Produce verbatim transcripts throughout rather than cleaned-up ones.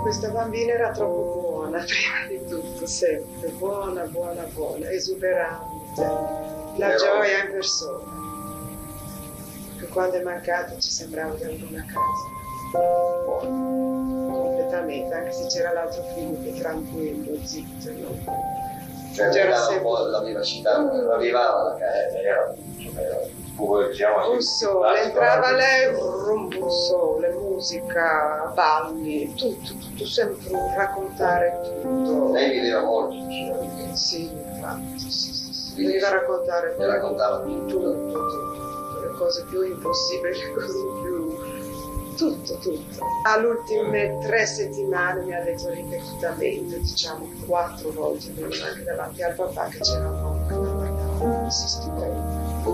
questa bambina era troppo buona, prima di tutto, sempre. Buona, buona, buona, esuberante. La gioia in persona. Che quando è mancata ci sembrava di avere una casa. Completamente, anche se c'era l'altro figlio che tranquillo, zitto, no? Cioè, c'era sempre un po' la vivacità, non arrivava la casa, era un sole, entrava lei, un sole, musica, balli, tutto, tutto sempre un raccontare tutto. Lei viveva molto vicino a me. Sì, infatti, sì, sì, sì. Veniva a raccontare tutto, raccontava tutto, tutto, tutto, le cose più impossibili, le cose più... tutto, tutto. All'ultime tre settimane mi ha detto ripetutamente, diciamo quattro volte, anche davanti al papà che c'era un uomo che la guardava, insisteva.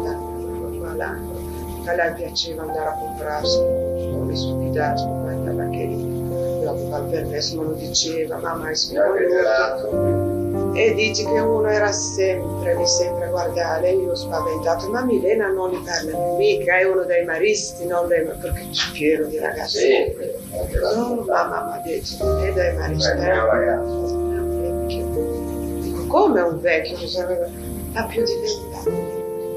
A lei piaceva andare a comprarsi le stupidaggini, ma andava che aveva il permesso, me lo diceva, mamma è sconosciuto. E dice che uno era sempre lì sempre a guardare, io ho spaventato, ma Milena non li parla mica, è uno dei maristi, non dei perché c'è pieno di ragazzi. Sì, no, ma mamma dice, non è dei maristi, è un ragazzo. È un vecchio. Dico, come un vecchio? Ha più di vent'anni.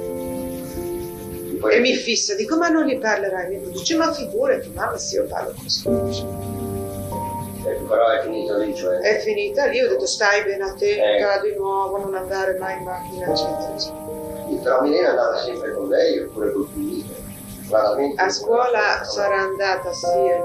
E mi fissa, dico, ma non gli parlerai? Mi dice, ma figurati, mamma, se io parlo così. Ecco, però è finito lì, cioè... È finita lì, ho detto, stai bene attenta eh. di nuovo, non andare mai in macchina, eccetera. Però Milena andava sempre con lei, oppure col figlio? A scuola sarà andata sì e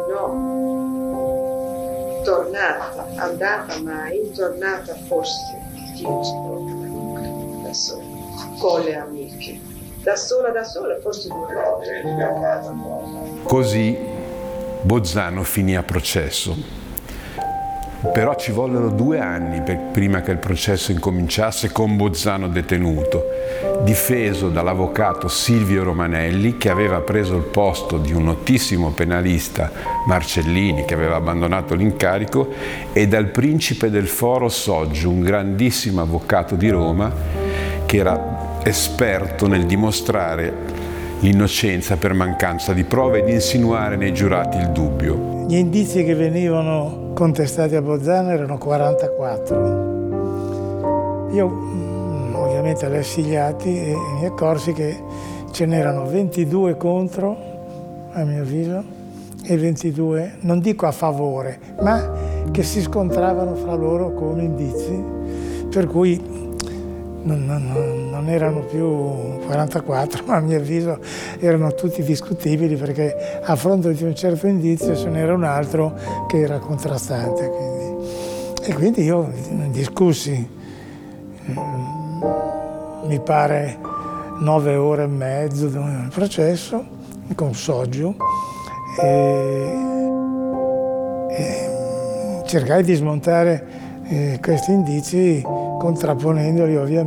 no. Tornata, andata mai, tornata forse dieci volte, adesso, con le amiche. Da sola, da sola, forse due volte. Così Bozzano finì a processo. Però ci vollero due anni per, prima che il processo incominciasse con Bozzano detenuto, difeso dall'avvocato Silvio Romanelli, che aveva preso il posto di un notissimo penalista, Marcellini, che aveva abbandonato l'incarico, e dal principe del Foro Soggiu, un grandissimo avvocato di Roma, che era esperto nel dimostrare l'innocenza per mancanza di prove ed insinuare nei giurati il dubbio. Gli indizi che venivano contestati a Bozzano erano quarantaquattro. Io ovviamente lessi gli atti e mi accorsi che ce n'erano ventidue contro, a mio avviso, e ventidue, non dico a favore, ma che si scontravano fra loro con indizi, per cui Non, non, non erano più quarantaquattro, ma a mio avviso erano tutti discutibili, perché a fronte di un certo indizio ce n'era un altro che era contrastante. Quindi. E quindi io discussi, mi pare, nove ore e mezzo del processo con Soggiu e, e cercai di smontare eh, questi indizi contrapponendoli ovviamente